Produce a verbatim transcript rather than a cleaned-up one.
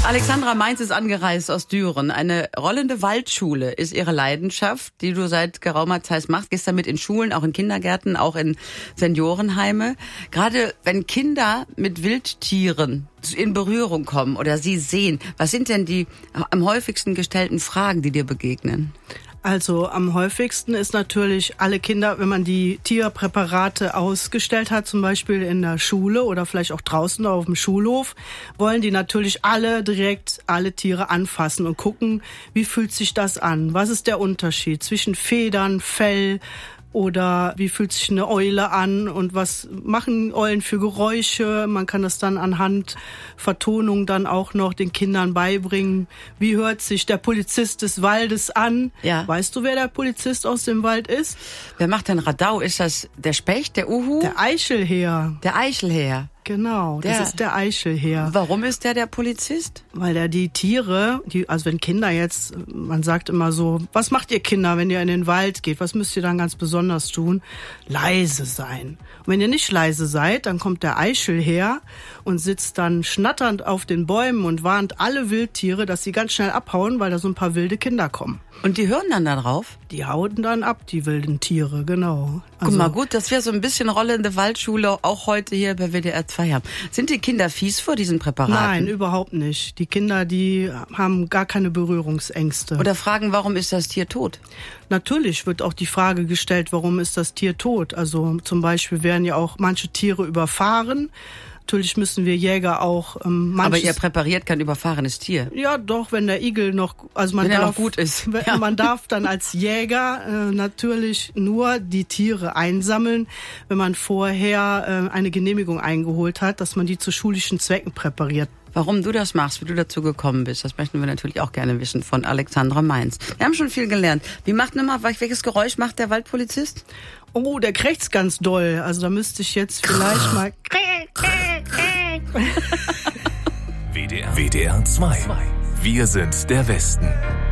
Alexandra Mainz ist angereist aus Düren. Eine rollende Waldschule ist ihre Leidenschaft, die du seit geraumer Zeit machst. Gehst damit in Schulen, auch in Kindergärten, auch in Seniorenheime. Gerade wenn Kinder mit Wildtieren in Berührung kommen oder sie sehen, was sind denn die am häufigsten gestellten Fragen, die dir begegnen? Also am häufigsten ist natürlich alle Kinder, wenn man die Tierpräparate ausgestellt hat, zum Beispiel in der Schule oder vielleicht auch draußen auf dem Schulhof, wollen die natürlich alle direkt alle Tiere anfassen und gucken, wie fühlt sich das an? Was ist der Unterschied zwischen Federn, Fell oder wie fühlt sich eine Eule an und was machen Eulen für Geräusche? Man kann das dann anhand Vertonung dann auch noch den Kindern beibringen. Wie hört sich der Polizist des Waldes an? Ja. Weißt du, wer der Polizist aus dem Wald ist? Wer macht denn Radau? Ist das der Specht, der Uhu? Der Eichelhäher. Der Eichelhäher. Genau, das der, ist der Eichelhäher. Warum ist der der Polizist? Weil der die Tiere, die, also wenn Kinder jetzt, man sagt immer so, was macht ihr Kinder, wenn ihr in den Wald geht? Was müsst ihr dann ganz besonders tun? Leise sein. Und wenn ihr nicht leise seid, dann kommt der Eichelhäher und sitzt dann schnatternd auf den Bäumen und warnt alle Wildtiere, dass sie ganz schnell abhauen, weil da so ein paar wilde Kinder kommen. Und die hören dann da drauf? Die hauen dann ab, die wilden Tiere, genau. Also, guck mal, gut, dass wir so ein bisschen rollende Waldschule auch heute hier bei W D R zwei haben. Sind die Kinder fies vor diesen Präparaten? Nein, überhaupt nicht. Die Kinder, die haben gar keine Berührungsängste. Oder fragen, warum ist das Tier tot? Natürlich wird auch die Frage gestellt, warum ist das Tier tot? Also zum Beispiel werden ja auch manche Tiere überfahren. Natürlich müssen wir Jäger auch ähm, manches... Aber ihr präpariert kein überfahrenes Tier. Ja, doch, wenn der Igel noch... Also man wenn darf, er noch gut ist. Wenn, ja. Man darf dann als Jäger äh, natürlich nur die Tiere einsammeln, wenn man vorher äh, eine Genehmigung eingeholt hat, dass man die zu schulischen Zwecken präpariert. Warum du das machst, wie du dazu gekommen bist, das möchten wir natürlich auch gerne wissen von Alexandra Mainz. Wir haben schon viel gelernt. Wie macht nochmal, welches Geräusch macht der Waldpolizist? Oh, der krächzt ganz doll. Also da müsste ich jetzt vielleicht mal... W D R zwei. Wir sind der Westen.